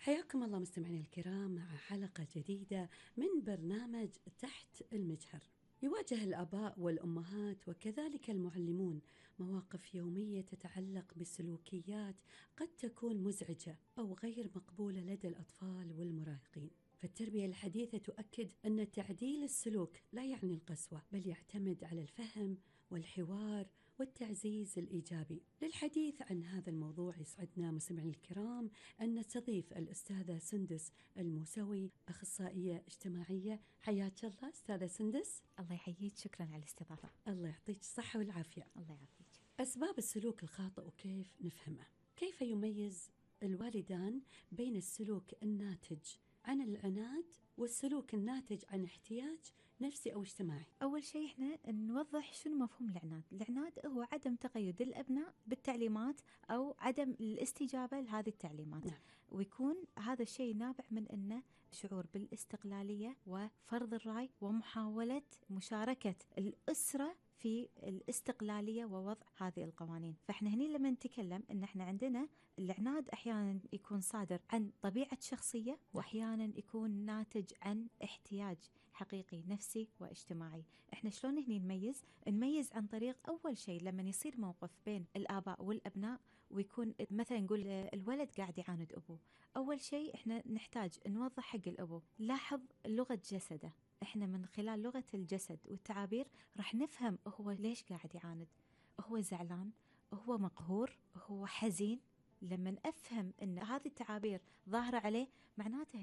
حياكم الله مستمعينا الكرام مع حلقة جديدة من برنامج تحت المجهر. يواجه الآباء والأمهات وكذلك المعلمون مواقف يومية تتعلق بسلوكيات قد تكون مزعجة أو غير مقبولة لدى الأطفال والمراهقين. فالتربية الحديثة تؤكد أن تعديل السلوك لا يعني القسوة، بل يعتمد على الفهم والحوار والتعزيز الإيجابي. للحديث عن هذا الموضوع يسعدنا مستمعينا الكرام أن نستضيف الأستاذة سندس الموسوي، أخصائية اجتماعية. حياك الله أستاذة سندس. الله يحييك، شكرا على الاستضافة. الله يعطيك الصحة والعافية. الله يعافيك. أسباب السلوك الخاطئ وكيف نفهمه؟ كيف يميز الوالدان بين السلوك الناتج عن العناد والسلوك الناتج عن احتياج نفسي أو اجتماعي؟ أول شيء إحنا نوضح شنو مفهوم العناد. العناد هو عدم تقيد الأبناء بالتعليمات أو عدم الاستجابة لهذه التعليمات. نعم. ويكون هذا الشيء نابع من أنه شعور بالاستقلالية وفرض الرأي ومحاولة مشاركة الأسرة في الاستقلالية ووضع هذه القوانين. فإحنا هني لما نتكلم إن إحنا عندنا العناد أحيانا يكون صادر عن طبيعة شخصية، وأحيانا يكون ناتج عن احتياج حقيقي نفسي واجتماعي. إحنا شلون هني نميز عن طريق أول شيء لما يصير موقف بين الآباء والأبناء ويكون مثلا نقول الولد قاعد يعاند أبوه، أول شيء إحنا نحتاج نوضح حق الأبو لاحظ لغة جسده. احنا من خلال لغة الجسد والتعابير راح نفهم هو ليش قاعد يعاند، هو زعلان، هو مقهور، هو حزين. لما أفهم أن هذه التعابير ظاهرة عليه معناته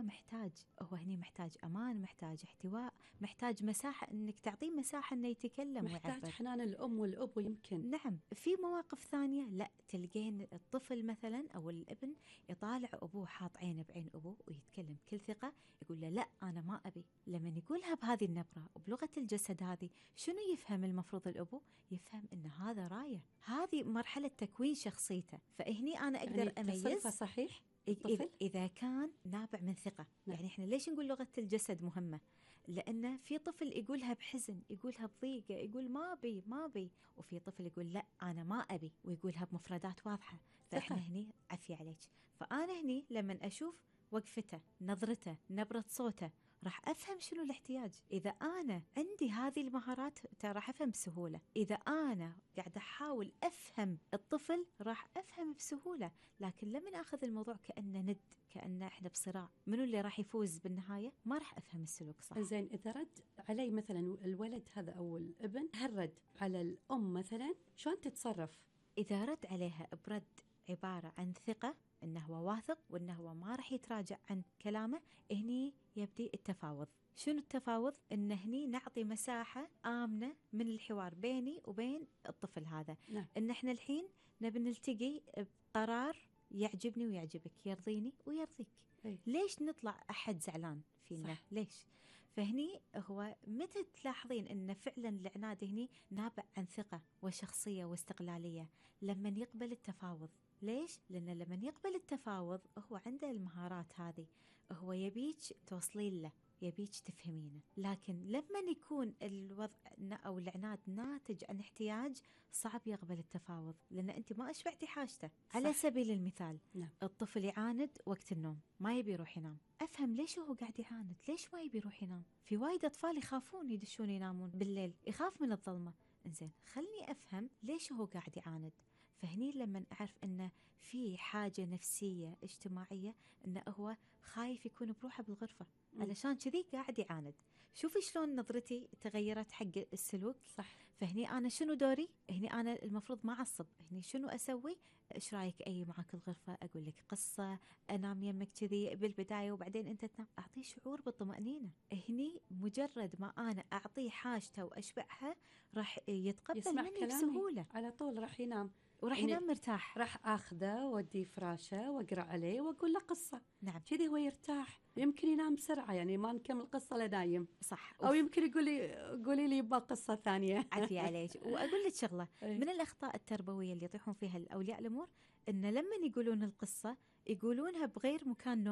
هو هني محتاج أمان، محتاج احتواء، محتاج مساحة أنك تعطيه مساحة أنه يتكلم محتاج ويعبر. حنان الأم والأب يمكن. نعم. في مواقف ثانية لا، تلقين الطفل مثلا أو الابن يطالع أبوه حاط عينه بعين أبوه ويتكلم بكل ثقة، يقول له لا أنا ما أبي. لما يقولها بهذه النبرة وبلغة الجسد هذه، شنو يفهم المفروض الأبو؟ يفهم أن هذا راية، هذه مرحلة تكوين شخصيته. فهني أنا أقدر يعني أميز صحيح إذا كان نابع من ثقة. نعم. يعني إحنا ليش نقول لغة الجسد مهمة؟ لأن في طفل يقولها بحزن، يقولها بضيقة، يقول ما بي، وفي طفل يقول لا أنا ما أبي ويقولها بمفردات واضحة. فإحنا هني عفي عليك. فأنا هني لما أشوف وقفته، نظرته، نبرة صوته، راح أفهم شنو الاحتياج. إذا أنا عندي هذه المهارات راح أفهم بسهولة. إذا أنا قاعدة أحاول أفهم الطفل راح أفهم بسهولة. لكن لما أخذ الموضوع كأنه كأنه إحنا بصراع منو اللي راح يفوز بالنهاية، ما راح أفهم السلوك صح. زين، إذا رد علي مثلا الولد هذا أو الابن، هل رد على الأم مثلا شلون تتصرف؟ إذا رد عليها برد عبارة عن ثقة إنه هو واثق وإنه هو ما راح يتراجع عن كلامه، هني يبدي التفاوض. شنو التفاوض؟ إن هني نعطي مساحة آمنة من الحوار بيني وبين الطفل هذا. نعم. إن إحنا الحين نبي نلتقي بقرار يعجبني ويعجبك، يرضيني ويرضيك. ليش نطلع أحد زعلان فينا؟ صح. ليش؟ فهني هو متى تلاحظين أن فعلا العناد هني نابع عن ثقة وشخصية واستقلالية؟ لما يقبل التفاوض. ليش؟ لأن لما يقبل التفاوض هو عنده المهارات هذه، هو يبيك توصلين له، يبيك تفهمينه. لكن لما يكون الوضع أو العناد ناتج عن احتياج، صعب يقبل التفاوض، لأن أنت ما أشبعتي حاجته. على سبيل المثال، نعم. الطفل يعاند وقت النوم، ما يبي يروح ينام. أفهم ليش هو قاعد يعاند، ليش ما يبي يروح ينام. في وايد أطفال يخافون يدشون ينامون بالليل، يخاف من الظلمة. إنزين، خلني أفهم ليش هو قاعد يعاند. فهني لما أعرف أنه في حاجة نفسية اجتماعية، أنه هو خايف يكون بروحه بالغرفة، علشان كذي قاعد يعاند. شوفي شلون نظرتي تغيرت حق السلوك. صح. فهني أنا شنو دوري؟ هني أنا المفروض ما أعصب. هني شنو أسوي؟ إيش رأيك أي معك الغرفة، أقول لك قصة، أنام يمك كذي بالبداية وبعدين أنت تنام، أعطيه شعور بالطمأنينة. هني مجرد ما أنا أعطيه حاجته وأشبعها راح يتقبل مني بسهولة، على طول راح ينام، وراح ينام مرتاح. راح أخذه وأديه فراشه وأقرأ عليه وأقول له قصة. نعم. كذي هو يرتاح، يمكن ينام بسرعة، يعني ما نكمل قصة لنايم. صح. أو يمكن قولي لي يبغى قصة ثانية. عافية عليك. وأقول لك شغلة من الأخطاء التربوية اللي يطيحون فيها الأولياء الأمور، إن لما يقولون القصة يقولونها بغير مكان نومه.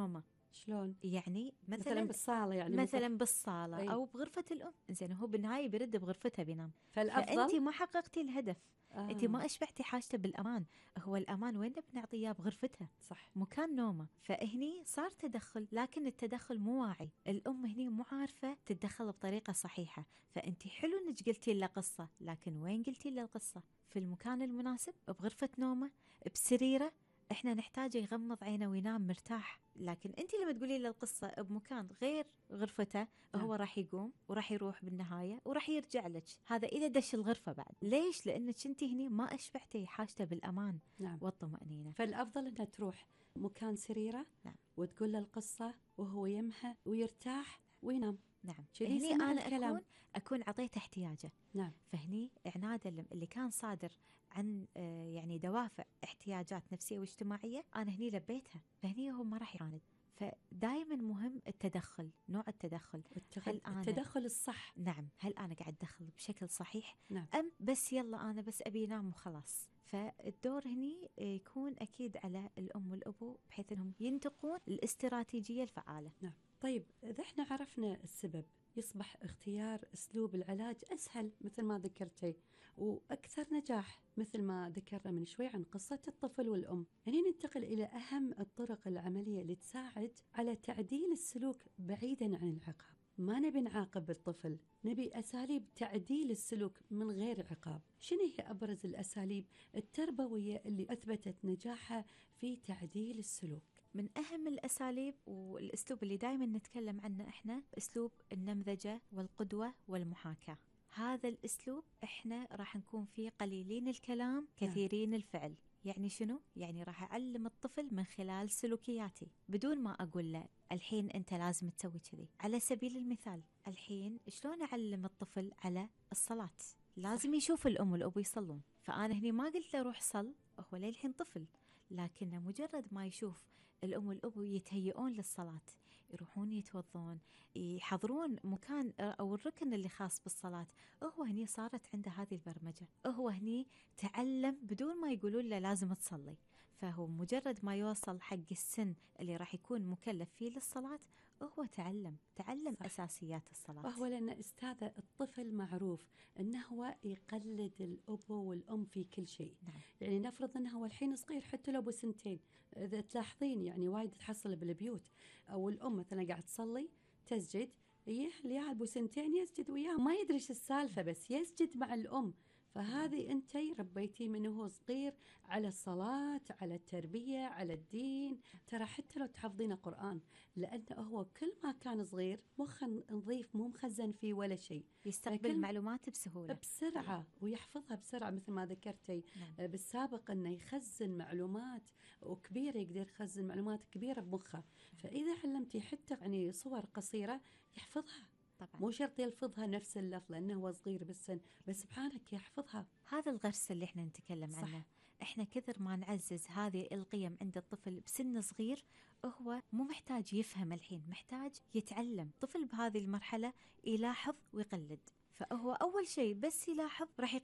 شلون؟ يعني مثلا بالصالة، يعني مثلا بالصالة أي. أو بغرفة الأم. زين هو بالنهاية بيرد بغرفته بينام. فالأفضل فأنت ما حققتي الهدف. أنت ما آه. أشبعتي حاجته بالأمان. هو الأمان وين بنعطيه إياه؟ بغرفته، صح. مكان نومه. فهني صار تدخل، لكن التدخل مو واعي. الأم هني مو عارفة تتدخل بطريقة صحيحة. فأنت حلو إنك قلتي له قصة، لكن وين قلتي له القصة؟ في المكان المناسب، بغرفة نومه، بسريره. احنا نحتاجه يغمض عينه وينام مرتاح. لكن انت لما تقولي له القصه بمكان غير غرفته، هو راح يقوم وراح يروح بالنهايه وراح يرجع لك. هذا اذا دش الغرفه بعد. ليش؟ لانك انت هني ما اشبعتي حاجته بالامان نعم. والطمانينه. فالأفضل أنها تروح مكان سريرة. نعم. وتقول له القصة وهو يمها ويرتاح وينام. نعم. كذي هني يسمع انا الكلام. اكون عطيته احتياجه. نعم. فهني عناد اللي كان صادر عن يعني دوافع احتياجات نفسيه واجتماعيه، انا هني لبيتها. فهني هو ما راح يعاند. فدائما مهم التدخل، نوع التدخل. هل أنا التدخل الصح. نعم، هل أنا قاعد أدخل بشكل صحيح؟ نعم. أم بس يلا أنا بس أبي أنام وخلاص؟ فالدور هني يكون أكيد على الأم والأبو، بحيث أنهم ينتقون الاستراتيجية الفعالة. نعم. طيب إذا احنا عرفنا السبب، يصبح اختيار أسلوب العلاج أسهل مثل ما ذكرتي، وأكثر نجاح مثل ما ذكرنا من شوي عن قصة الطفل والأم. هنا ننتقل إلى أهم الطرق العملية اللي تساعد على تعديل السلوك بعيدا عن العقاب. ما نبي نعاقب الطفل، نبي أساليب تعديل السلوك من غير عقاب. شنو هي أبرز الأساليب التربوية اللي أثبتت نجاحها في تعديل السلوك؟ من أهم الأساليب والأسلوب اللي دائما نتكلم عنه إحنا، أسلوب النمذجة والقدوة والمحاكاة. هذا الأسلوب إحنا راح نكون فيه قليلين الكلام كثيرين الفعل. يعني شنو؟ يعني راح أعلم الطفل من خلال سلوكياتي بدون ما أقول له الحين أنت لازم تسوي كذي. على سبيل المثال، الحين شلون أعلم الطفل على الصلاة؟ لازم يشوف الأم والأبو يصلون. فأنا هني ما قلت له روح صل، هو للحين طفل، لكن مجرد ما يشوف الأم والأبو يتهيئون للصلاة، يروحون يتوضون، يحضرون مكان أو الركن اللي خاص بالصلاة، هو هني صارت عنده هذه البرمجة. هو هني تعلم بدون ما يقولون له لازم تصلي. فهو مجرد ما يوصل حق السن اللي راح يكون مكلف فيه للصلاة، هو تعلم صح. أساسيات الصلاة. وهو لأن أستاذة الطفل معروف أنه هو يقلد الأب والأم في كل شيء. نعم. يعني نفرض أنه هو الحين صغير، حتى لو بسنتين، إذا تلاحظين يعني وايد تحصل بالبيوت، أو الأم مثلا قاعد تصلي تسجد، العيال بسنتين يسجد وياه، ما يدري ايش السالفة، بس يسجد مع الأم. فهذه أنتي ربيتيه من هو صغير على الصلاة، على التربية، على الدين. ترى حتى لو تحفظين قرآن، لأنه هو كل ما كان صغير مخه نظيف، مو مخزن فيه ولا شيء، يستقبل معلومات بسرعة ويحفظها بسرعة. مثل ما ذكرتي بالسابق أنه يخزن معلومات وكبيرة، يقدر يخزن معلومات كبيرة بمخه. فإذا علمتي حتى يعني صور قصيرة يحفظها. طبعا. مو شرط يلفظها نفس اللفظ لأنه هو صغير بالسن، بس سبحانك يحفظها. هذا الغرس اللي احنا نتكلم عنه. احنا كثر ما نعزز هذه القيم عند الطفل بسن صغير، هو مو محتاج يفهم الحين، محتاج يتعلم. طفل بهذه المرحلة يلاحظ ويقلد. فهو أول شيء بس يلاحظ راح